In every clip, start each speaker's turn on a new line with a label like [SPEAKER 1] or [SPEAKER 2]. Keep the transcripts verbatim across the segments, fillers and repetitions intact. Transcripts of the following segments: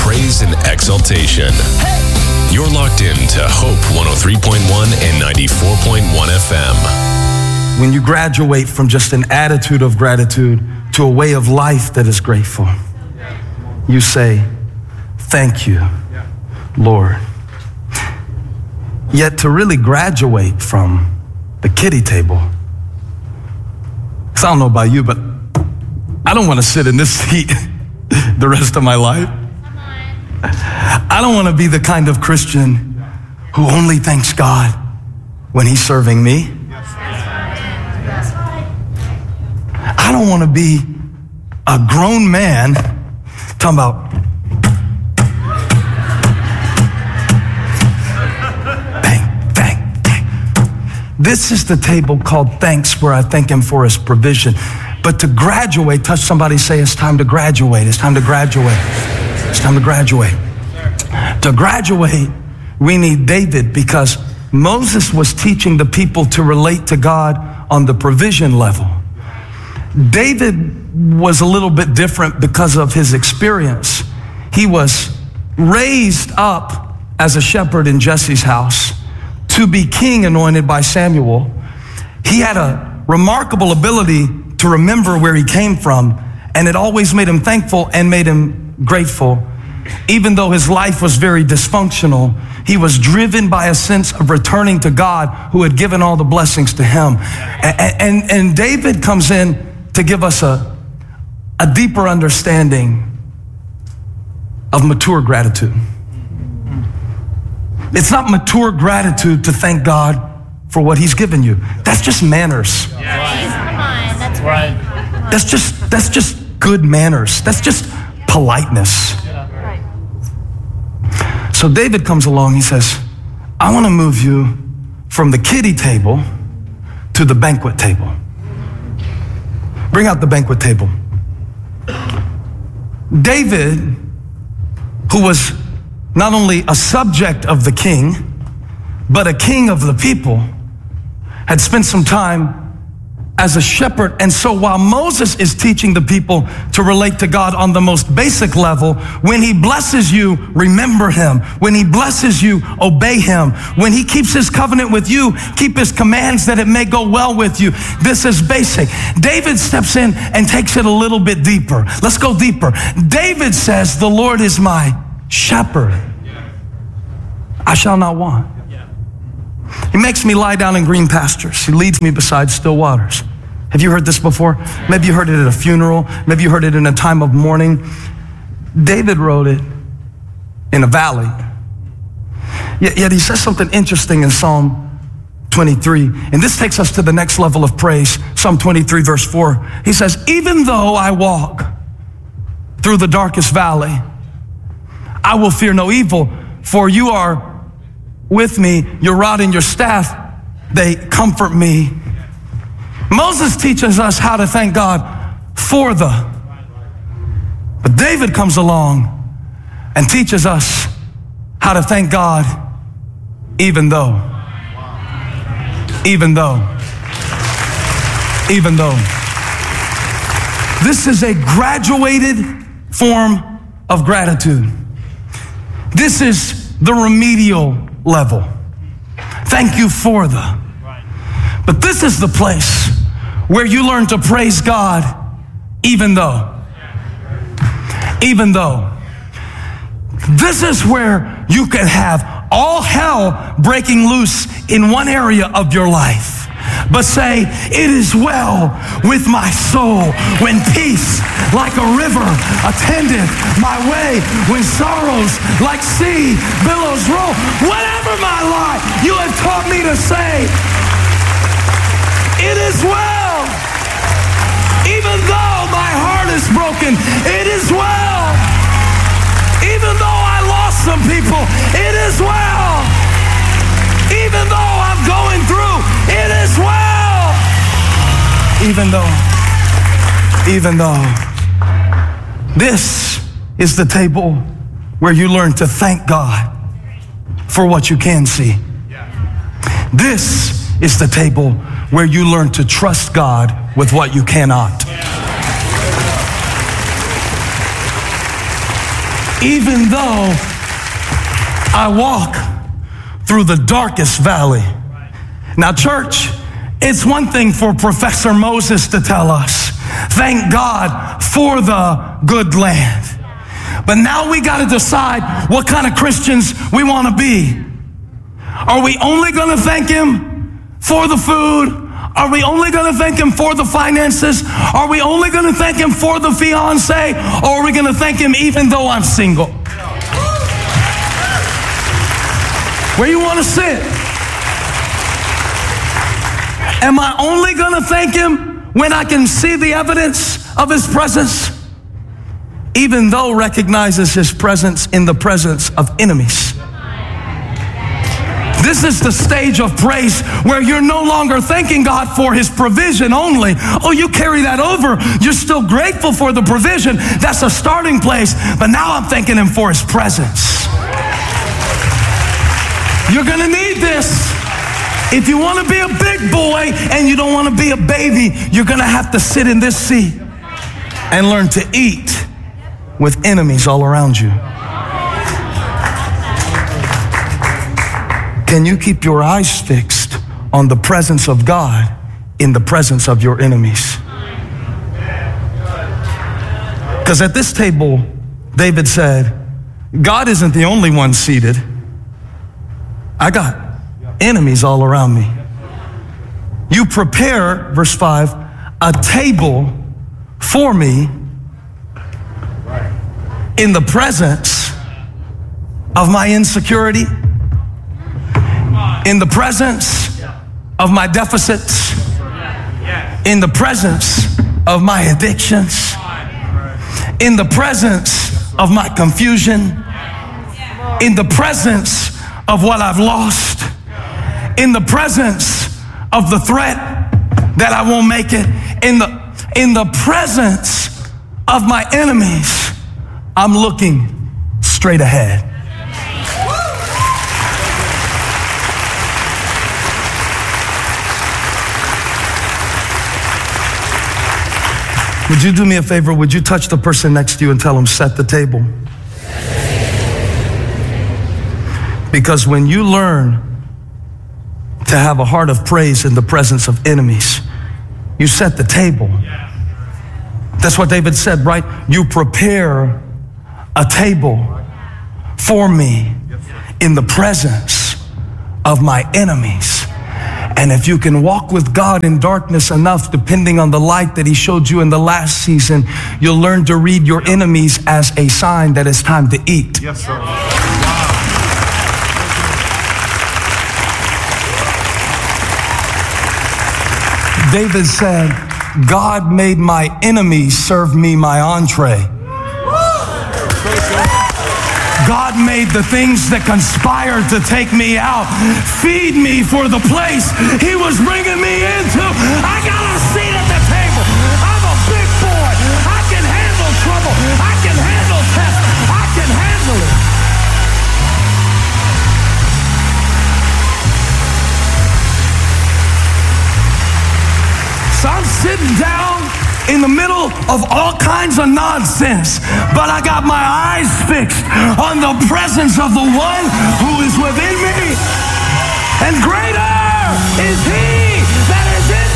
[SPEAKER 1] praise and exaltation. You're locked in to Hope one oh three point one and ninety-four point one F M.
[SPEAKER 2] When you graduate from just an attitude of gratitude to a way of life that is grateful, you say, thank you, Lord. Yet to really graduate from the kiddie table, because I don't know about you, but I don't want to sit in this seat the rest of my life. I don't want to be the kind of Christian who only thanks God when he's serving me. I don't want to be a grown man talking about thank, thank, thank. This is the table called thanks, where I thank him for his provision. But to graduate, touch somebody, say it's time to graduate. It's time to graduate. It's time to graduate. To graduate, we need David, because Moses was teaching the people to relate to God on the provision level. David was a little bit different because of his experience. He was raised up as a shepherd in Jesse's house to be king, anointed by Samuel. He had a remarkable ability to remember where he came from, and it always made him thankful and made him grateful. Even though his life was very dysfunctional, he was driven by a sense of returning to God, who had given all the blessings to him. And, and, and David comes in to give us a, a deeper understanding of mature gratitude. It's not mature gratitude to thank God for what he's given you. That's just manners.
[SPEAKER 3] Come on, that's right.
[SPEAKER 2] That's just, that's just good manners. That's just politeness. So David comes along, he says, I want to move you from the kiddie table to the banquet table. Bring out the banquet table. David, who was not only a subject of the king, but a king of the people, had spent some time as a shepherd. And so while Moses is teaching the people to relate to God on the most basic level, when he blesses you, remember him. When he blesses you, obey him. When he keeps his covenant with you, keep his commands that it may go well with you. This is basic. David steps in and takes it a little bit deeper. Let's go deeper. David says, the Lord is my shepherd. I shall not want. He makes me lie down in green pastures. He leads me beside still waters. Have you heard this before? Maybe you heard it at a funeral. Maybe you heard it in a time of mourning. David wrote it in a valley. Yet, yet he says something interesting in Psalm twenty-three. And this takes us to the next level of praise. Psalm twenty-three, verse four. He says, even though I walk through the darkest valley, I will fear no evil, for you are with me, your rod and your staff, they comfort me. Moses teaches us how to thank God for the, but David comes along and teaches us how to thank God even though, even though, even though. This is a graduated form of gratitude. This is the remedial level. Thank you for the. But this is the place where you learn to praise God even though. Even though. This is where you can have all hell breaking loose in one area of your life, but say, it is well with my soul when peace like a river attendeth my way, when sorrows like sea billows roll. Whatever my lot, you have taught me to say, it is well. Even though my heart is broken, it is well. Even though I lost some people, it is well. Even though I'm going through, it is well. Even though, even though. This is the table where you learn to thank God for what you can see. This is the table where you learn to trust God with what you cannot. even though I walk through the darkest valley. Now, church, it's one thing for Professor Moses to tell us, thank God for the good land. But now we got to decide what kind of Christians we want to be. Are we only going to thank him for the food? Are we only going to thank him for the finances? Are we only going to thank him for the fiance? Or are we going to thank him even though I'm single? Where you want to sit? Am I only going to thank him when I can see the evidence of his presence? Even though recognizes his presence in the presence of enemies. This is the stage of praise where you're no longer thanking God for his provision only. Oh, you carry that over. You're still grateful for the provision. That's a starting place. But now I'm thanking him for his presence. You're going to need this. If you want to be a big boy and you don't want to be a baby, you're going to have to sit in this seat and learn to eat with enemies all around you. Can you keep your eyes fixed on the presence of God in the presence of your enemies? Because at this table, David said, God isn't the only one seated. I got enemies all around me. You prepare, verse five, a table for me in the presence of my insecurity, in the presence of my deficits, in the presence of my addictions, in the presence of my confusion, in the presence of what I've lost, in the presence of the threat that I won't make it, in the, in the presence of my enemies, I'm looking straight ahead. Would you do me a favor? Would you touch the person next to you and tell them, set the table? Because when you learn to have a heart of praise in the presence of enemies, you set the table. That's what David said, right? You prepare a table for me in the presence of my enemies. And if you can walk with God in darkness enough, depending on the light that he showed you in the last season, you'll learn to read your enemies as a sign that it's time to eat.
[SPEAKER 4] Yes, sir.
[SPEAKER 2] David said, God made my enemies serve me my entree. God made the things that conspired to take me out feed me for the place he was bringing me into. I got a seat at the table. I'm a big boy. I can handle trouble. I can handle tests. I can handle it. So I'm sitting down in the middle of all kinds of nonsense, but I got my eyes fixed on the presence of the one who is within me, and greater is he that is in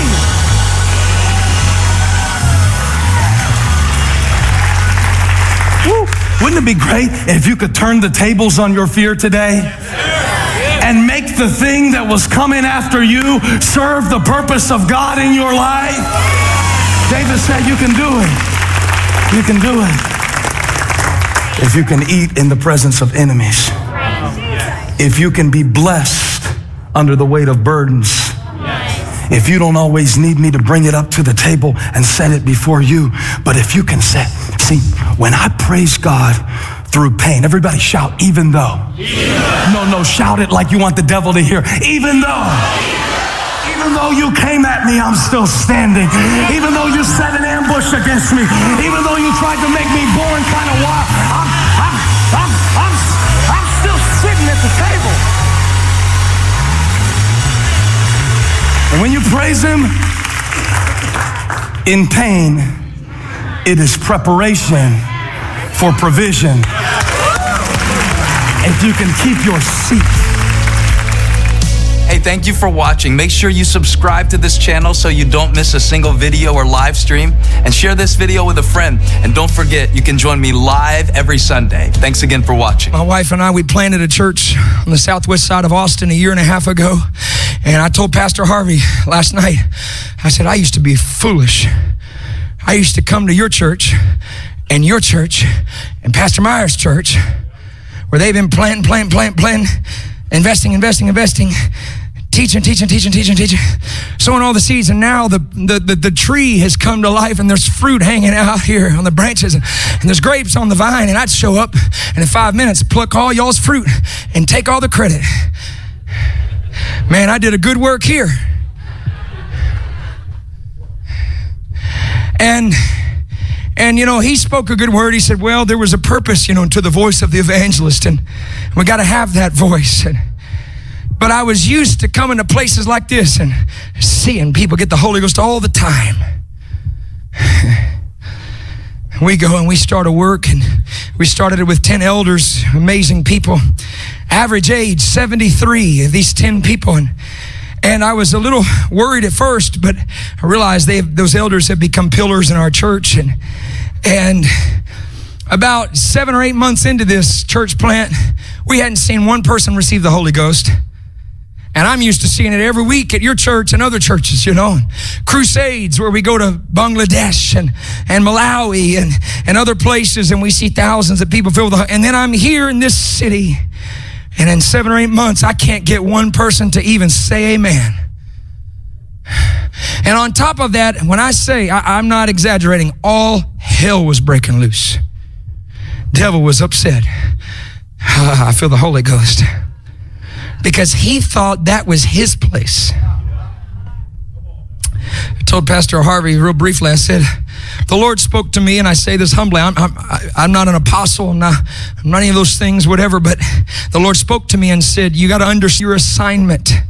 [SPEAKER 2] me. Woo. Wouldn't it be great if you could turn the tables on your fear today and make the thing that was coming after you serve the purpose of God in your life? David said, you can do it. You can do it. If you can eat in the presence of enemies. If you can be blessed under the weight of burdens. If you don't always need me to bring it up to the table and set it before you, but if you can say, see, when I praise God through pain, everybody shout, even though. Even though. No, no, shout it like you want the devil to hear. Even though. Even though you came at me, I'm still standing. Even though you set an ambush against me, even though you tried to make me born kind of wild, I'm, I'm, I'm, I'm, I'm still sitting at the table. And when you praise him in pain, it is preparation for provision. If you can keep your seat.
[SPEAKER 4] Hey, thank you for watching. Make sure you subscribe to this channel so you don't miss a single video or live stream, and share this video with a friend. And don't forget, you can join me live every Sunday. Thanks again for watching.
[SPEAKER 5] My wife and I, we planted a church on the southwest side of Austin a year and a half ago. And I told Pastor Harvey last night, I said, I used to be foolish. I used to come to your church and your church and Pastor Meyer's church, where they've been planting, planting, planting, planting, investing, investing, investing, teaching, teaching, teaching, teaching, teaching, sowing all the seeds. And now the, the, the, the tree has come to life, and there's fruit hanging out here on the branches, and, and there's grapes on the vine. And I'd show up and in five minutes pluck all y'all's fruit and take all the credit. Man, I did a good work here. And And, you know, he spoke a good word. He said, well, there was a purpose, you know, to the voice of the evangelist, and we got to have that voice. And, but I was used to coming to places like this and seeing people get the Holy Ghost all the time. We go and we start a work, and we started it with ten elders, amazing people. Average age, seventy-three of these ten people. And And I was a little worried at first, but I realized they have, those elders have become pillars in our church. And and about seven or eight months into this church plant, we hadn't seen one person receive the Holy Ghost. And I'm used to seeing it every week at your church and other churches, you know. Crusades where we go to Bangladesh and, and Malawi and, and other places, and we see thousands of people filled with the, and then I'm here in this city. And in seven or eight months, I can't get one person to even say amen. And on top of that, when I say, I, I'm not exaggerating, all hell was breaking loose. Devil was upset. I feel the Holy Ghost. Because he thought that was his place. I told Pastor Harvey real briefly, I said, the Lord spoke to me, and I say this humbly, I'm, I'm, I'm not an apostle, I'm not, I'm not any of those things, whatever, but the Lord spoke to me and said, you got to understand your assignment.